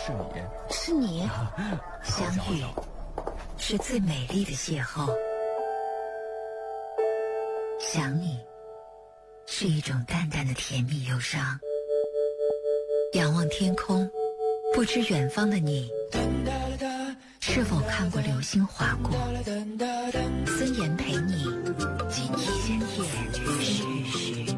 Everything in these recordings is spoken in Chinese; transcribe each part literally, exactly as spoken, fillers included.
是你， 是你，相遇是最美丽的邂逅，想你是一种淡淡的甜蜜忧伤。仰望天空，不知远方的你是否看过流星划过。孙岩陪你今夜夜时时。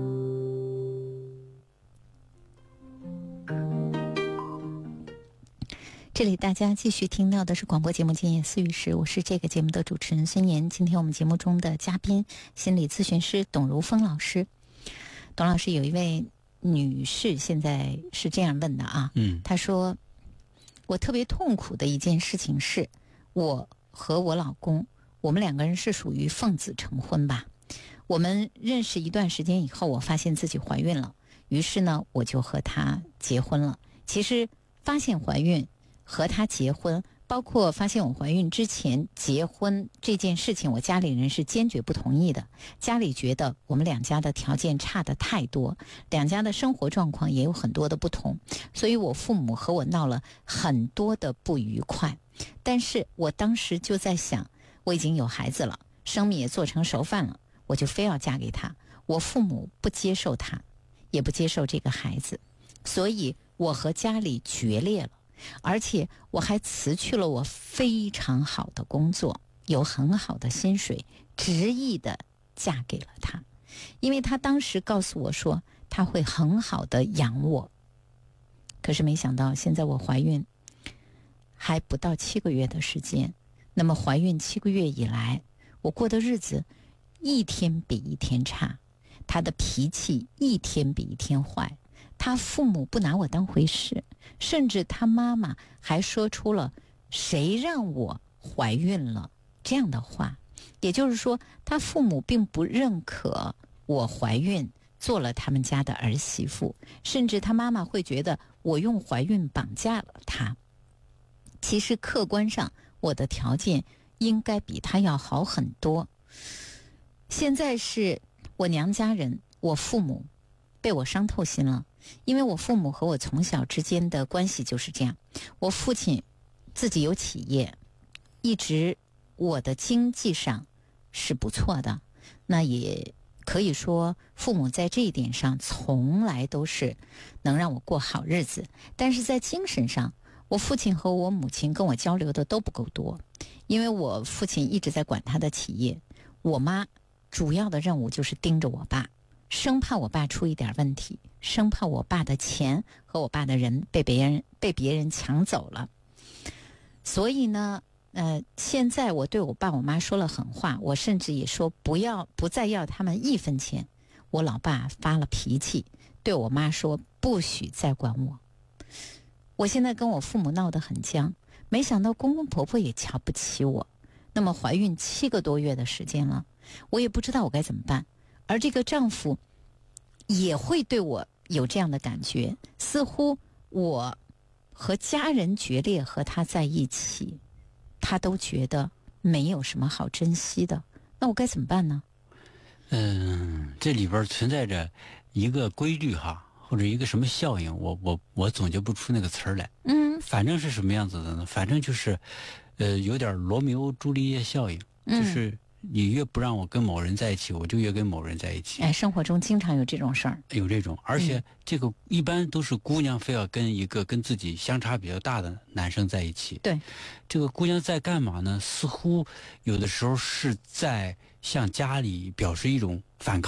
这里大家继续听到的是广播节目《今夜思语时》，我是这个节目的主持人孙岩。今天我们节目中的嘉宾，心理咨询师董如风老师。董老师，有一位女士现在是这样问的啊，嗯，她说：“我特别痛苦的一件事情是，我和我老公，我们两个人是属于奉子成婚吧。我们认识一段时间以后，我发现自己怀孕了，于是呢，我就和他结婚了。其实发现怀孕和他结婚，包括发现我怀孕之前结婚这件事情，我家里人是坚决不同意的。家里觉得我们两家的条件差得太多，两家的生活状况也有很多的不同，所以我父母和我闹了很多的不愉快。但是我当时就在想，我已经有孩子了，生米也做成熟饭了，我就非要嫁给他。我父母不接受他，也不接受这个孩子，所以我和家里决裂了。而且我还辞去了我非常好的工作，有很好的薪水，执意的嫁给了他。因为他当时告诉我说他会很好的养我。可是没想到现在我怀孕还不到七个月的时间，那么怀孕七个月以来，我过的日子一天比一天差，他的脾气一天比一天坏，他父母不拿我当回事，甚至他妈妈还说出了谁让我怀孕了这样的话。也就是说，他父母并不认可我怀孕做了他们家的儿媳妇，甚至他妈妈会觉得我用怀孕绑架了他。其实客观上我的条件应该比他要好很多。现在是我娘家人，我父母被我伤透心了。因为我父母和我从小之间的关系就是这样，我父亲自己有企业，一直我的经济上是不错的，那也可以说父母在这一点上从来都是能让我过好日子。但是在精神上，我父亲和我母亲跟我交流的都不够多，因为我父亲一直在管他的企业，我妈主要的任务就是盯着我爸，生怕我爸出一点问题，生怕我爸的钱和我爸的人被别人被别人抢走了。所以呢，呃，现在我对我爸我妈说了狠话，我甚至也说不要不再要他们一分钱。我老爸发了脾气，对我妈说不许再管我。我现在跟我父母闹得很僵，没想到公公婆婆也瞧不起我。那么怀孕七个多月的时间了，我也不知道我该怎么办。而这个丈夫也会对我有这样的感觉，似乎我和家人决裂，和他在一起，他都觉得没有什么好珍惜的。那我该怎么办呢？ 嗯，这里边存在着一个规律哈，或者一个什么效应，我我我总结不出那个词儿来。嗯，反正是什么样子的呢？反正就是，呃，有点罗密欧朱丽叶效应，就是。嗯，你越不让我跟某人在一起，我就越跟某人在一起。 哎，生活中经常有这种事儿， 有这种，而且这个一般都是姑娘非要跟一个跟自己相差比较大的男生在一起。 对， 这个姑娘在干嘛呢？似乎有的时候是在向家里表示一种反抗。